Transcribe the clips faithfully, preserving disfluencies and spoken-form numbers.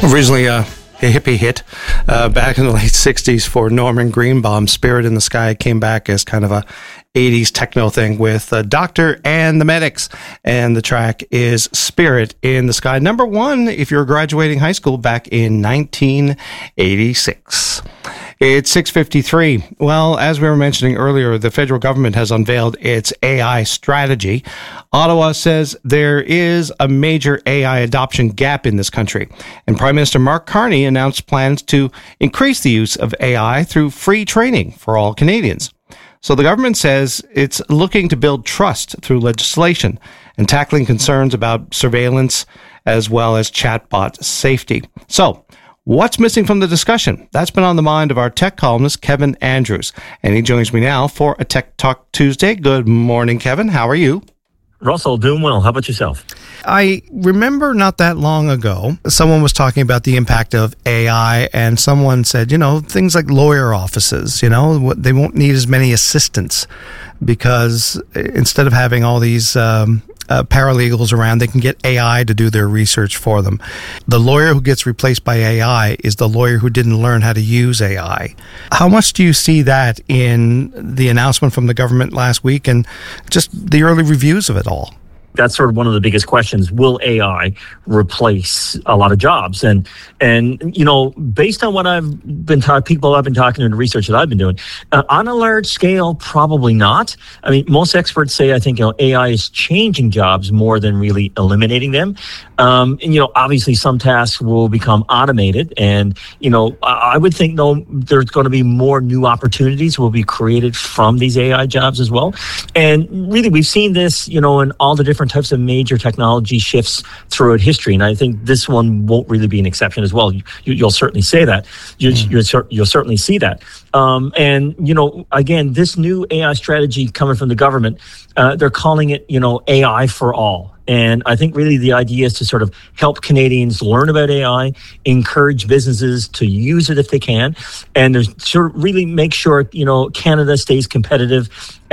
Originally uh, a hippie hit uh, back in the late sixties for Norman Greenbaum. Spirit in the Sky came back as kind of a eighties techno thing with uh, Doctor and the Medics. And the track is Spirit in the Sky. Number one if you're graduating high school back in nineteen eighty-six. It's six fifty-three. Well, as we were mentioning earlier, the federal government has unveiled its A I strategy. Ottawa says there is a major A I adoption gap in this country. And Prime Minister Mark Carney announced plans to increase the use of A I through free training for all Canadians. So the government says it's looking to build trust through legislation and tackling concerns about surveillance as well as chatbot safety. So, what's missing from the discussion? That's been on the mind of our tech columnist, Kevin Andrews. And he joins me now for a Tech Talk Tuesday. Good morning, Kevin. How are you? Russell, doing well. How about yourself? I remember not that long ago, someone was talking about the impact of A I, and someone said, you know, things like lawyer offices, you know, they won't need as many assistants because instead of having all these um, uh, paralegals around, they can get A I to do their research for them. The lawyer who gets replaced by A I is the lawyer who didn't learn how to use A I. How much do you see that in the announcement from the government last week and just the early reviews of it all? That's sort of one of the biggest questions. Will A I replace a lot of jobs? And, and you know, based on what I've been talking, people I've been talking to and the research that I've been doing, uh, on a large scale, probably not. I mean, most experts say, I think, you know, A I is changing jobs more than really eliminating them. Um, and, you know, obviously some tasks will become automated. And, you know, I, I would think, though, there's going to be more new opportunities will be created from these A I jobs as well. And really, we've seen this, you know, in all the different types of major technology shifts throughout history, and I think this one won't really be an exception as well. You, you'll certainly say that. You, mm. you'll, you'll certainly see that. Um, and you know, again, this new A I strategy coming from the government, uh, they're calling it, you know, A I for all. And I think really the idea is to sort of help Canadians learn about A I, encourage businesses to use it if they can, and there's sort of really make sure, you know, Canada stays competitive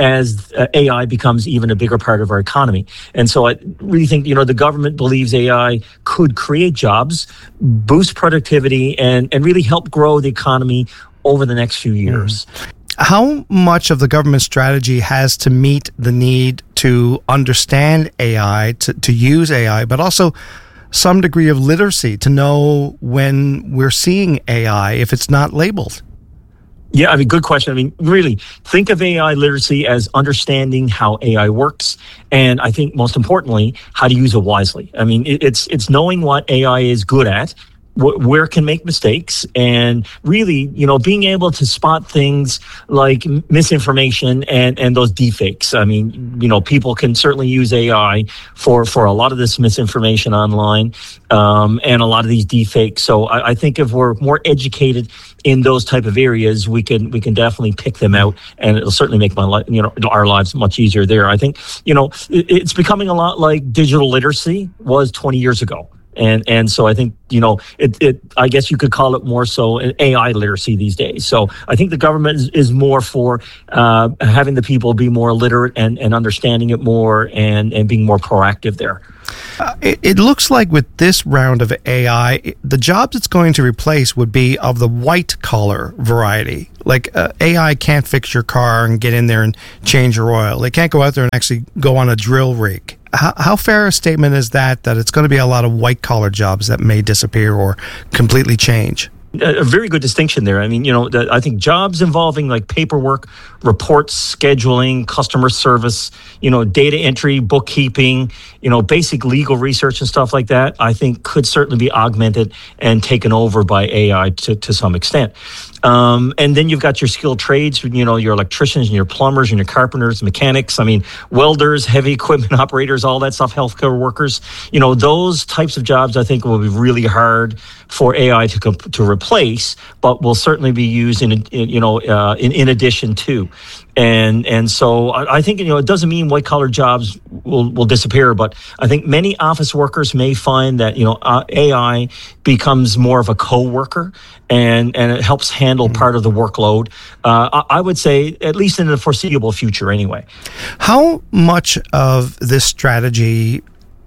as uh, A I becomes even a bigger part of our economy. And so I really think, you know, the government believes A I could create jobs, boost productivity, and, and really help grow the economy over the next few years. Mm. How much of the government strategy has to meet the need to understand A I, to, to use A I, but also some degree of literacy to know when we're seeing A I if it's not labeled? Yeah, I mean, good question. I mean, really, think of A I literacy as understanding how A I works, and I think most importantly, how to use it wisely. I mean, it, it's it's knowing what A I is good at, where it can make mistakes, and really, you know, being able to spot things like misinformation and, and those deepfakes. I mean, you know, people can certainly use A I for, for a lot of this misinformation online, um, and a lot of these deepfakes. So I, I think if we're more educated in those type of areas, we can we can definitely pick them out, and it'll certainly make my life, you know, our lives much easier there. I think, you know, it, it's becoming a lot like digital literacy was twenty years ago. And and so I think, you know, it, it I guess you could call it more so an A I literacy these days. So I think the government is, is more for uh, having the people be more literate and, and understanding it more and, and being more proactive there. Uh, it, it looks like with this round of A I, it, the jobs it's going to replace would be of the white-collar variety. Like uh, A I can't fix your car and get in there and change your oil. They can't go out there and actually go on a drill rig. How, how fair a statement is that, that it's going to be a lot of white-collar jobs that may disappear or completely change? A very good distinction there. I mean, you know, the, I think jobs involving like paperwork, reports, scheduling, customer service, you know, data entry, bookkeeping, you know, basic legal research and stuff like that, I think could certainly be augmented and taken over by A I to, to some extent. Um, and then you've got your skilled trades, you know, your electricians and your plumbers and your carpenters, mechanics, I mean, welders, heavy equipment operators, all that stuff, healthcare workers. You know, those types of jobs I think will be really hard for A I to comp- to replace, but will certainly be used in, in you know, uh, in, in addition to. And and so I, I think, you know, it doesn't mean white collar jobs will, will disappear, but I think many office workers may find that, you know, uh, A I becomes more of a co-worker and, and it helps handle mm-hmm. part of the workload. Uh, I, I would say at least in the foreseeable future anyway. How much of this strategy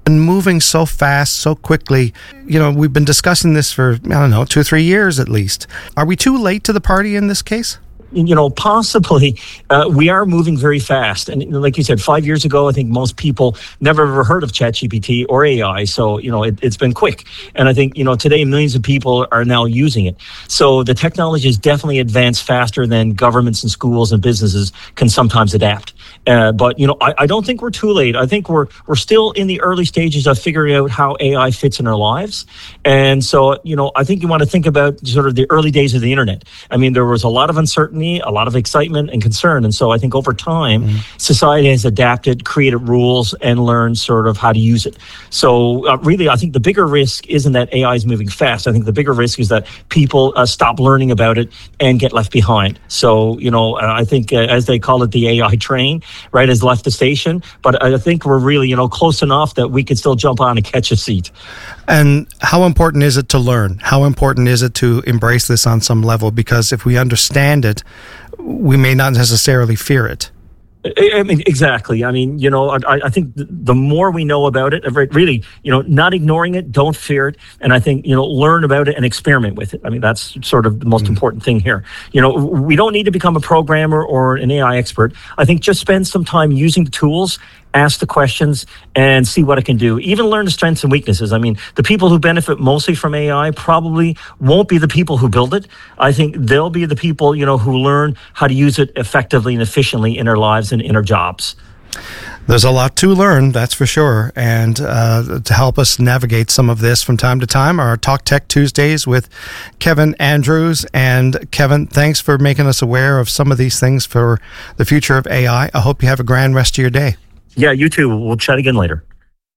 And moving so fast, so quickly, you know, we've been discussing this for, I don't know, two or three years at least. Are we too late to the party in this case? You know, possibly. Uh, we are moving very fast. And like you said, five years ago, I think most people never ever heard of ChatGPT or A I. So, you know, it, it's been quick. And I think, you know, today millions of people are now using it. So the technology has definitely advanced faster than governments and schools and businesses can sometimes adapt. Uh, but, you know, I, I don't think we're too late. I think we're we're still in the early stages of figuring out how A I fits in our lives. And so, you know, I think you want to think about sort of the early days of the internet. I mean, there was a lot of uncertainty, a lot of excitement and concern. And so I think over time, mm-hmm. society has adapted, created rules, and learned sort of how to use it. So uh, really, I think the bigger risk isn't that A I is moving fast. I think the bigger risk is that people uh, stop learning about it and get left behind. So, you know, uh, I think uh, as they call it, the A I train, right, has left the station. But I think we're really, you know, close enough that we could still jump on and catch a seat. And how important is it to learn? How important is it to embrace this on some level? Because if we understand it, we may not necessarily fear it. I mean, exactly. I mean, you know, I, I think the more we know about it, really, you know, not ignoring it, don't fear it. And I think, you know, learn about it and experiment with it. I mean, that's sort of the most mm. important thing here. You know, we don't need to become a programmer or an A I expert. I think just spend some time using the tools, ask the questions, and see what it can do. Even learn the strengths and weaknesses. I mean, the people who benefit mostly from A I probably won't be the people who build it. I think they'll be the people, you know, who learn how to use it effectively and efficiently in their lives and in our jobs. There's a lot to learn, that's for sure. And uh, to help us navigate some of this from time to time are Talk Tech Tuesdays with Kevin Andrews. And Kevin, thanks for making us aware of some of these things for the future of A I. I hope you have a grand rest of your day. Yeah, you too. We'll chat again later.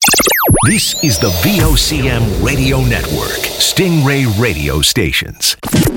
This is the V O C M Radio Network, Stingray Radio Stations.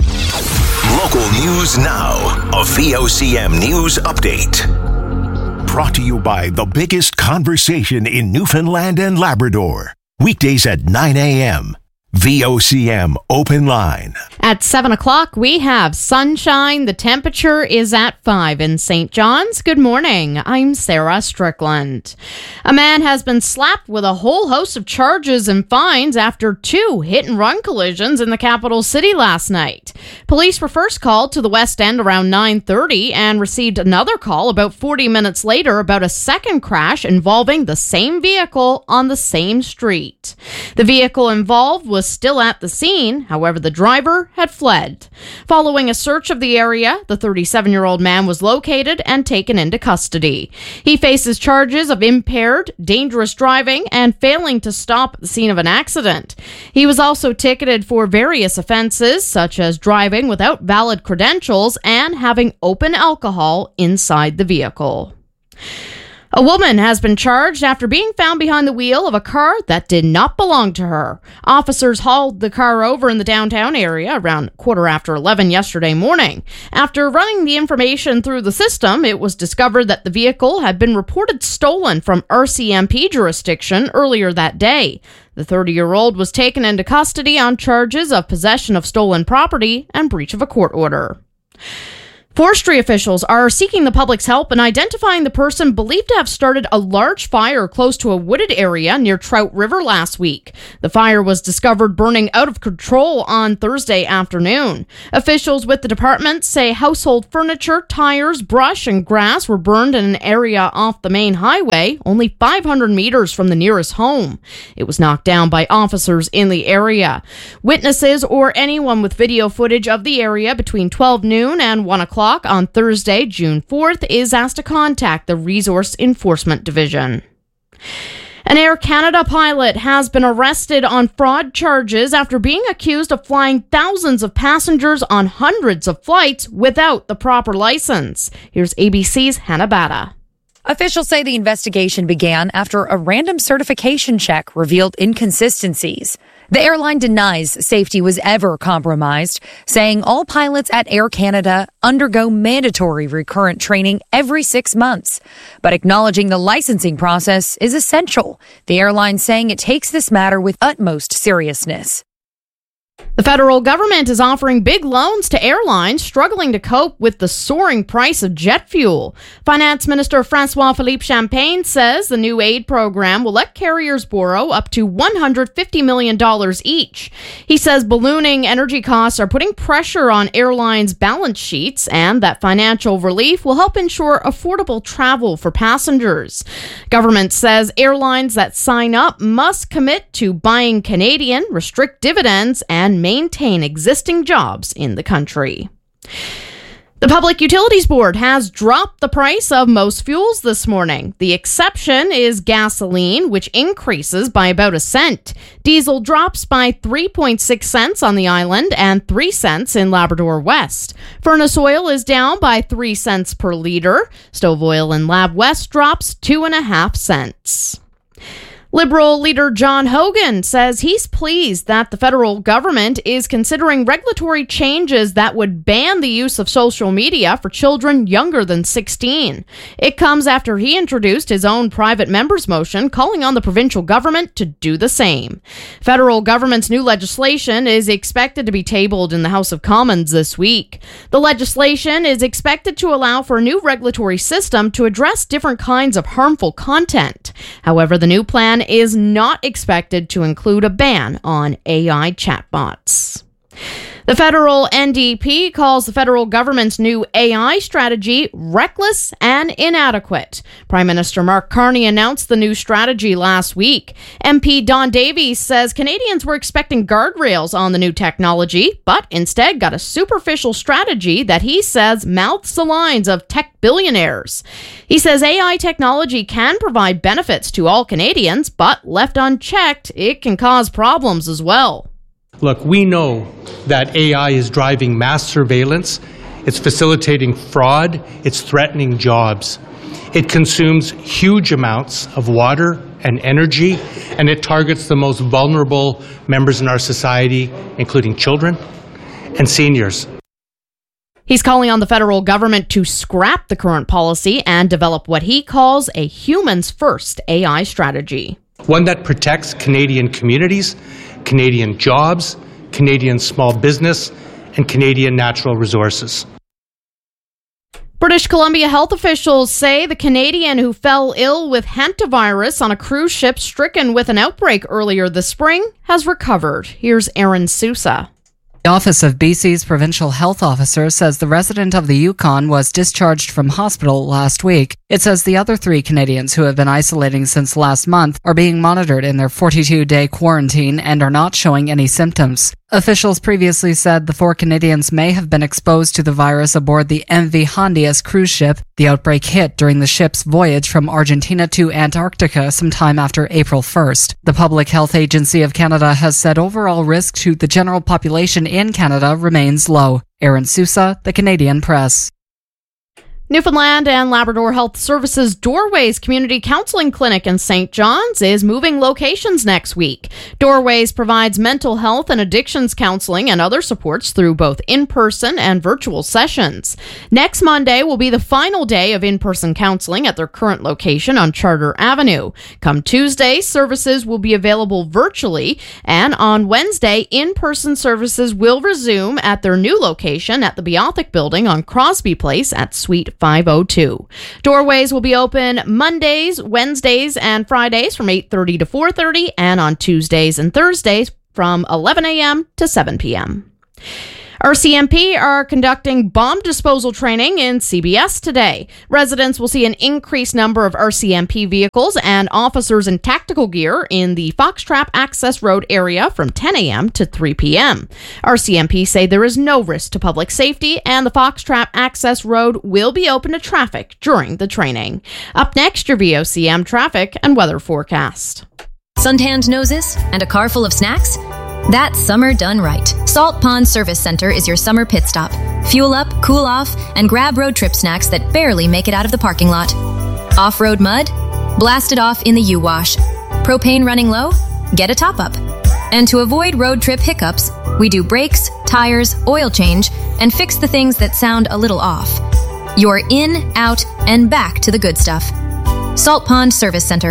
Local news now, a V O C M News Update. Brought to you by the biggest conversation in Newfoundland and Labrador. Weekdays at nine a.m. V O C M Open Line. At seven o'clock, we have sunshine. The temperature is at five in Saint John's. Good morning. I'm Sarah Strickland. A man has been slapped with a whole host of charges and fines after two hit-and-run collisions in the capital city last night. Police were first called to the West End around nine thirty and received another call about forty minutes later about a second crash involving the same vehicle on the same street. The vehicle involved was still at the scene. However, the driver had fled. Following a search of the area, the thirty-seven-year-old man was located and taken into custody. He faces charges of impaired, dangerous driving, and failing to stop at the scene of an accident. He was also ticketed for various offenses, such as driving without valid credentials and having open alcohol inside the vehicle. A woman has been charged after being found behind the wheel of a car that did not belong to her. Officers hauled the car over in the downtown area around quarter after eleven yesterday morning. After running the information through the system, it was discovered that the vehicle had been reported stolen from R C M P jurisdiction earlier that day. The thirty-year-old was taken into custody on charges of possession of stolen property and breach of a court order. Forestry officials are seeking the public's help in identifying the person believed to have started a large fire close to a wooded area near Trout River last week. The fire was discovered burning out of control on Thursday afternoon. Officials with the department say household furniture, tires, brush, and grass were burned in an area off the main highway, only five hundred meters from the nearest home. It was knocked down by officers in the area. Witnesses or anyone with video footage of the area between twelve noon and one o'clock on Thursday, June fourth, is asked to contact the Resource Enforcement Division. An Air Canada pilot has been arrested on fraud charges after being accused of flying thousands of passengers on hundreds of flights without the proper license. Here's A B C's Hannah Batta. Officials say the investigation began after a random certification check revealed inconsistencies. The airline denies safety was ever compromised, saying all pilots at Air Canada undergo mandatory recurrent training every six months. But acknowledging the licensing process is essential. The airline saying it takes this matter with utmost seriousness. The federal government is offering big loans to airlines struggling to cope with the soaring price of jet fuel. Finance Minister François-Philippe Champagne says the new aid program will let carriers borrow up to one hundred fifty million dollars each. He says ballooning energy costs are putting pressure on airlines' balance sheets and that financial relief will help ensure affordable travel for passengers. Government says airlines that sign up must commit to buying Canadian, restrict dividends, and maintain existing jobs in the country. The Public Utilities Board has dropped the price of most fuels this morning. The exception is gasoline, which increases by about a cent. Diesel drops by three point six cents on the island and three cents in Labrador West. Furnace oil is down by three cents per litre. Stove oil in Lab West drops two and a half cents. Liberal leader John Hogan says he's pleased that the federal government is considering regulatory changes that would ban the use of social media for children younger than sixteen. It comes after he introduced his own private member's motion calling on the provincial government to do the same. Federal government's new legislation is expected to be tabled in the House of Commons this week. The legislation is expected to allow for a new regulatory system to address different kinds of harmful content. However, the new plan is not expected to include a ban on A I chatbots. The federal N D P calls the federal government's new A I strategy reckless and inadequate. Prime Minister Mark Carney announced the new strategy last week. M P Don Davies says Canadians were expecting guardrails on the new technology, but instead got a superficial strategy that he says mouths the lines of tech billionaires. He says A I technology can provide benefits to all Canadians, but left unchecked, it can cause problems as well. Look, we know that A I is driving mass surveillance, it's facilitating fraud, it's threatening jobs. It consumes huge amounts of water and energy, and it targets the most vulnerable members in our society, including children and seniors. He's calling on the federal government to scrap the current policy and develop what he calls a humans first A I strategy. One that protects Canadian communities, Canadian jobs, Canadian small business, and Canadian natural resources. British Columbia health officials say the Canadian who fell ill with hantavirus on a cruise ship stricken with an outbreak earlier this spring has recovered. Here's Aaron Sousa. The Office of B C's Provincial Health Officer says the resident of the Yukon was discharged from hospital last week. It says the other three Canadians who have been isolating since last month are being monitored in their forty-two day quarantine and are not showing any symptoms. Officials previously said the four Canadians may have been exposed to the virus aboard the M V Hondias cruise ship. The outbreak hit during the ship's voyage from Argentina to Antarctica sometime after April first. The Public Health Agency of Canada has said overall risk to the general population in Canada remains low. Aaron Sousa, The Canadian Press. Newfoundland and Labrador Health Services Doorways Community Counseling Clinic in Saint John's is moving locations next week. Doorways provides mental health and addictions counseling and other supports through both in-person and virtual sessions. Next Monday will be the final day of in-person counseling at their current location on Charter Avenue. Come Tuesday, services will be available virtually, and on Wednesday, in-person services will resume at their new location at the Beothic Building on Crosby Place at Suite five oh two. Doorways will be open Mondays, Wednesdays, and Fridays from eight thirty to four thirty, and on Tuesdays and Thursdays from eleven a.m. to seven p.m. R C M P are conducting bomb disposal training in C B S today. Residents will see an increased number of R C M P vehicles and officers in tactical gear in the Foxtrap Access Road area from ten a.m. to three p.m. R C M P say there is no risk to public safety and the Foxtrap Access Road will be open to traffic during the training. Up next, your V O C M traffic and weather forecast. Suntanned noses and a car full of snacks? That's summer done right. Salt Pond Service Center is your summer pit stop. Fuel up, cool off, and grab road trip snacks that barely make it out of the parking lot. Off-road mud? Blast it off in the U-Wash. Propane running low? Get a top-up. And to avoid road trip hiccups, we do brakes, tires, oil change, and fix the things that sound a little off. You're in, out, and back to the good stuff. Salt Pond Service Center.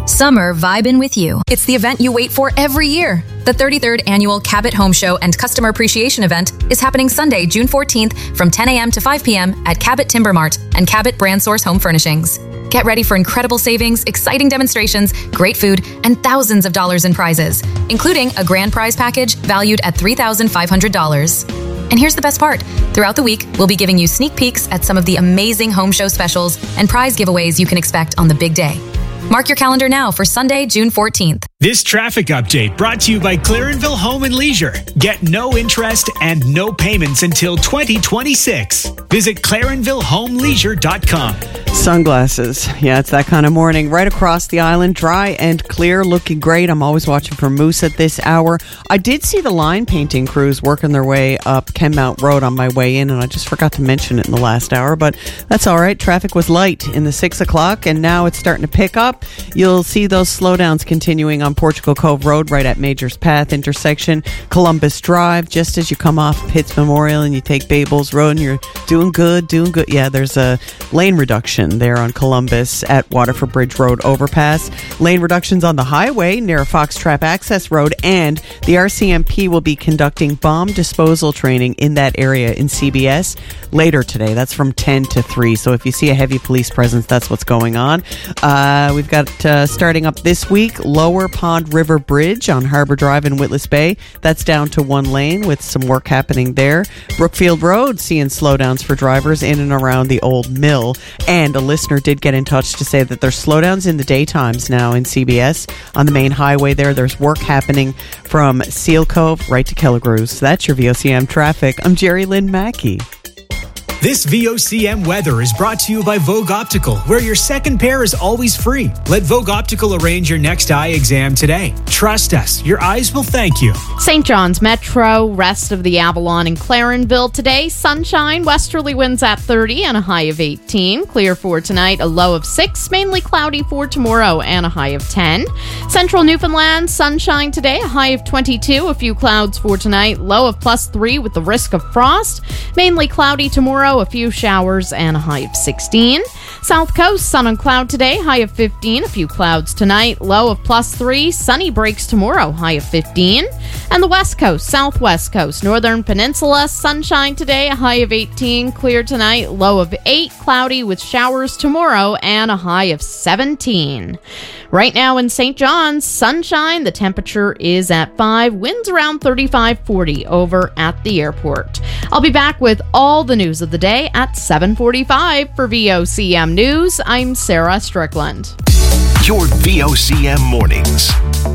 Summer vibin' with you. It's the event you wait for every year. The thirty-third Annual Cabot Home Show and Customer Appreciation Event is happening Sunday, June fourteenth from ten a.m. to five p.m. at Cabot Timber Mart and Cabot Brand Source Home Furnishings. Get ready for incredible savings, exciting demonstrations, great food, and thousands of dollars in prizes, including a grand prize package valued at three thousand five hundred dollars. And here's the best part. Throughout the week, we'll be giving you sneak peeks at some of the amazing home show specials and prize giveaways you can expect on the big day. Mark your calendar now for Sunday, June fourteenth. This traffic update brought to you by Clarenville Home and Leisure. Get no interest and no payments until twenty twenty-six. Visit clarenville home leisure dot com. Sunglasses. Yeah, it's that kind of morning. Right across the island, dry and clear, looking great. I'm always watching for moose at this hour. I did see the line painting crews working their way up Kenmount Road on my way in, and I just forgot to mention it in the last hour, but that's all right. Traffic was light in the six o'clock, and now it's starting to pick up. You'll see those slowdowns continuing on Portugal Cove Road right at Major's Path intersection, Columbus Drive, just as you come off Pitts Memorial and you take Babels Road, and you're doing good, doing good. Yeah, there's a lane reduction there on Columbus at Waterford Bridge Road overpass. Lane reductions on the highway near Fox Trap Access Road, and the R C M P will be conducting bomb disposal training in that area in C B S later today. That's from ten to three. So if you see a heavy police presence, that's what's going on. Uh, we've got uh, starting up this week, Lower Pond River Bridge on Harbor Drive in Witless Bay. That's down to one lane with some work happening there. Brookfield Road seeing slowdowns for drivers in and around the old mill. And a listener did get in touch to say that there's slowdowns in the daytimes now in C B S. On the main highway there, there's work happening from Seal Cove right to Kelligrews. That's your V O C M traffic. I'm Jerry Lynn Mackey. This V O C M weather is brought to you by Vogue Optical, where your second pair is always free. Let Vogue Optical arrange your next eye exam today. Trust us, your eyes will thank you. Saint John's Metro, rest of the Avalon and Clarenville today. Sunshine, westerly winds at thirty and a high of eighteen. Clear for tonight, a low of six. Mainly cloudy for tomorrow and a high of ten. Central Newfoundland, sunshine today, a high of twenty-two. A few clouds for tonight, low of plus three with the risk of frost. Mainly cloudy tomorrow, a few showers and a high of sixteen. South Coast, sun and cloud today, high of fifteen. A few clouds tonight, low of plus three. Sunny breaks tomorrow, high of fifteen. And the West Coast, Southwest Coast, Northern Peninsula, sunshine today, a high of eighteen. Clear tonight, low of eight. Cloudy with showers tomorrow and a high of seventeen. Right now in Saint John's, sunshine, the temperature is at five. Winds around thirty-five forty over at the airport. I'll be back with all the news of the day at seven forty-five. For V O C M News, I'm Sarah Strickland. Your V O C M mornings.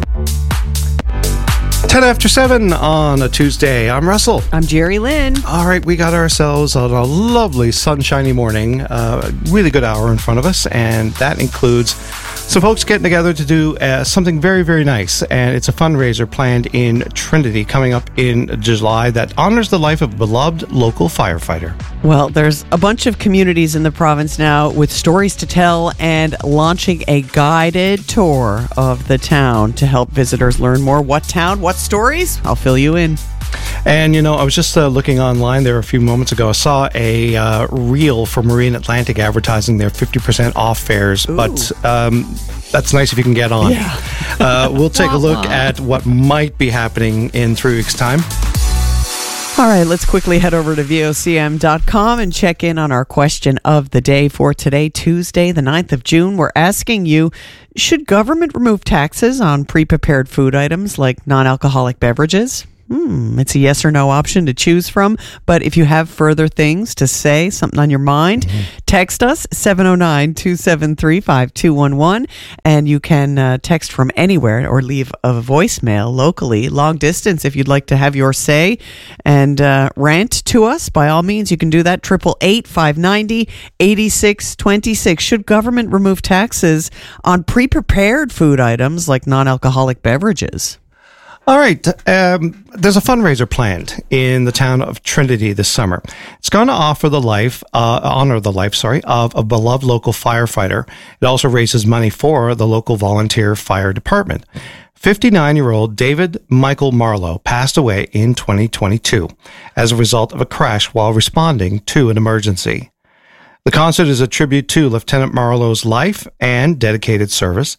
ten after seven on a Tuesday. I'm Russell. I'm Jerry Lynn. All right, we got ourselves on a lovely sunshiny morning. Uh, really good hour in front of us, and that includes some folks getting together to do uh, something very, very nice. And it's a fundraiser planned in Trinity coming up in July that honors the life of a beloved local firefighter. Well, there's a bunch of communities in the province now with stories to tell and launching a guided tour of the town to help visitors learn more. What town? What stories? I'll fill you in. And, you know, I was just uh, looking online there a few moments ago. I saw a uh, reel for Marine Atlantic advertising their fifty percent off fares, Ooh. but um, that's nice if you can get on. Yeah. uh, we'll take a look at what might be happening in three weeks' time. All right, let's quickly head over to V O C M dot com and check in on our question of the day for today, Tuesday, the ninth of June. We're asking you, should government remove taxes on pre-prepared food items like non-alcoholic beverages? Hmm, it's a yes or no option to choose from, but if you have further things to say, something on your mind, mm-hmm. text us seven oh nine, two seven three, five two one one, and you can uh, text from anywhere or leave a voicemail locally, long distance, if you'd like to have your say and uh, rant to us. By all means, you can do that. Triple eight five ninety eighty six twenty six. Should government remove taxes on pre-prepared food items like non-alcoholic beverages? All right. Um, there's a fundraiser planned in the town of Trinity this summer. It's going to offer the life, uh, honor the life, sorry, of a beloved local firefighter. It also raises money for the local volunteer fire department. fifty-nine-year-old David Michael Marlowe passed away in twenty twenty-two as a result of a crash while responding to an emergency. The concert is a tribute to Lieutenant Marlowe's life and dedicated service.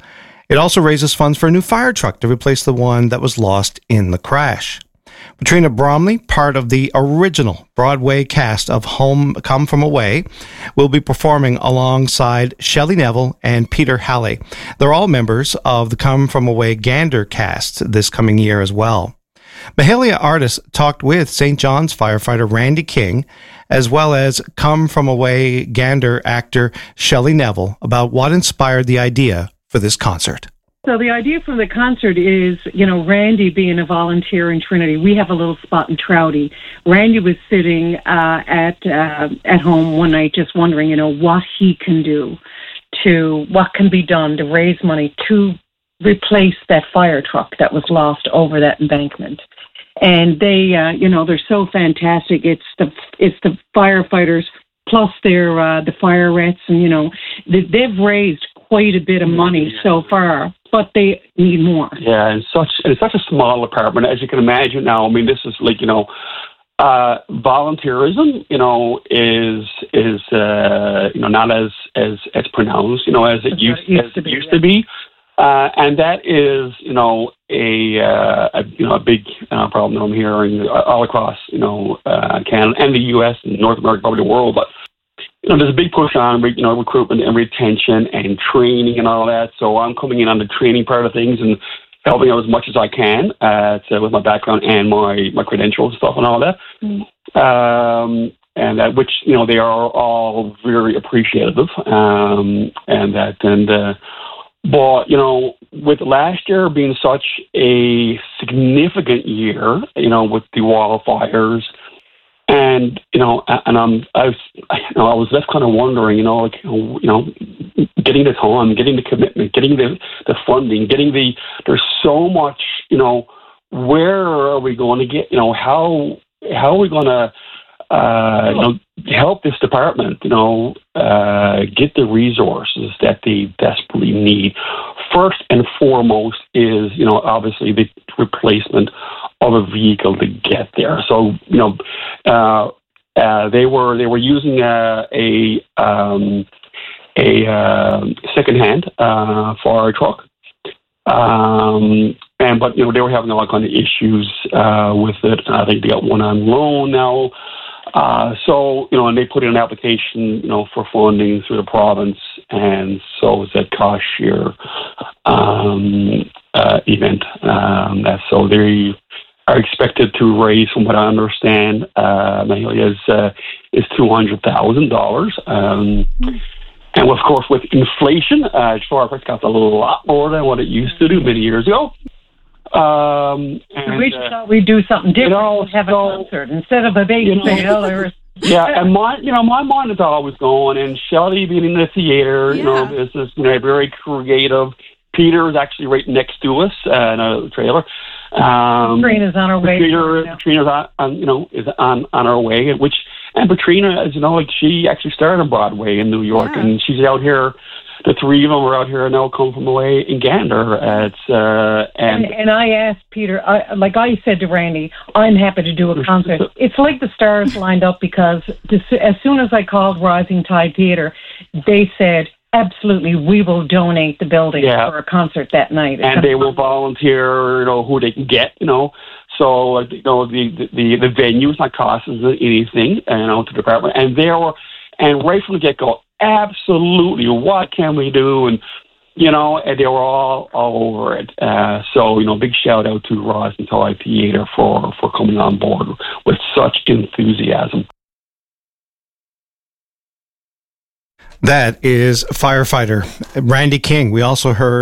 It also raises funds for a new fire truck to replace the one that was lost in the crash. Patrina Bromley, part of the original Broadway cast of Home Come From Away, will be performing alongside Shelley Neville and Peter Halley. They're all members of the Come From Away Gander cast this coming year as well. Mahalia Artis talked with Saint John's firefighter Randy King, as well as Come From Away Gander actor Shelley Neville, about what inspired the idea for this concert. So the idea for the concert is, you know, Randy being a volunteer in Trinity. We have a little spot in Trouty. Randy was sitting uh, at uh, at home one night just wondering, you know, what he can do to, what can be done to raise money to replace that fire truck that was lost over that embankment. And they, uh, you know, they're so fantastic. It's the it's the firefighters plus their uh, the fire rats, and you know, they, they've raised quite a bit of money so far, but they need more. Yeah, and such it's such a small apartment, as you can imagine. Now, I mean, this is like, you know, uh, volunteerism, you know, is is uh, you know, not as as as pronounced, you know, as it used, it used, as to, it be, used yeah. to be. Uh, and that is, you know, a, uh, a you know a big uh, problem I'm hearing all across, you know, uh, Canada and the U S and North America, probably the world. But you know, there's a big push on, you know, recruitment and retention and training and all that. So I'm coming in on the training part of things and helping out as much as I can uh, to, with my background and my my credentials and stuff and all that. Mm. Um, and that, which, you know, they are all very appreciative of, um, and that and. Uh, But, you know, with last year being such a significant year, you know, with the wildfires, and, you know, and I'm, I was, you know, I was just kind of wondering, you know, like, you know, getting the time, getting the commitment, getting the, the funding, getting the, there's so much, you know, where are we going to get, you know, how, how are we going to, Uh, you know, help this department, you know, uh, get the resources that they desperately need. First and foremost is, you know, obviously the replacement of a vehicle to get there. So, you know, uh, uh, they were they were using a a, um, a uh, secondhand uh, fire truck. Um, and but you know, they were having all kind of issues uh, with it. I think they got one on loan now. Uh, so, you know, and they put in an application, you know, for funding through the province, and so it's a cost share um, uh, event. Um, that, so they are expected to raise, from what I understand, uh, is uh, is two hundred thousand dollars. Um, and of course, with inflation, uh, fire price costs a lot more than what it used to do many years ago. Um, and, we just uh, thought we'd do something different. You know, have so, a concert instead of a bake you know, sale. Or yeah, and my, you know, my mind is always going. And Shelley being in the theater, yeah. you know, is this, you know, very creative. Peter is actually right next to us uh, in a trailer. Um, Patrina's on her way. Peter, Patrina's on, on, you know, is on on her way. Which and Patrina, as you know, like she actually started on Broadway in New York, yeah. and she's out here. The three of them are out here now, Come From Away in Gander. It's, uh, and, and and I asked Peter, I, like I said to Randy, I'm happy to do a concert. It's like the stars lined up, because as soon as I called Rising Tide Theatre, they said, absolutely, we will donate the building yeah. for a concert that night. And they will volunteer, you know, who they can get, you know. So, you know, the the, the venue is not costing anything, you know, to the department. And they were, and right from the get-go, absolutely, what can we do? And, you know, and they were all, all over it. Uh, so, you know, big shout out to Rising Tide Theatre for, for coming on board with such enthusiasm. That is firefighter Randy King. We also heard